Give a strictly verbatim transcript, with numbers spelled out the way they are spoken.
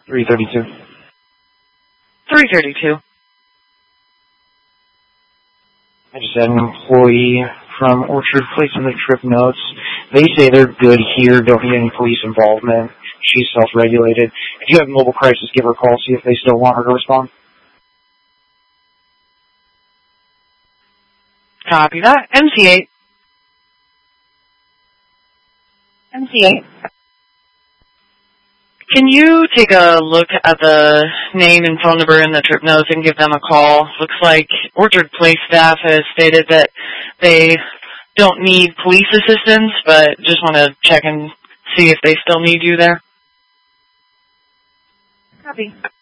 three thirty-two. three thirty-two. I just had an employee from Orchard Place in the trip notes. They say they're good here, don't need any police involvement. She's self-regulated. If you have a mobile crisis, give her a call, see if they still want her to respond. Copy that. M C eight. M C eight. Can you take a look at the name and phone number in the trip notes and give them a call? Looks like Orchard Place staff has stated that they don't need police assistance, but just want to check and see if they still need you there. Copy.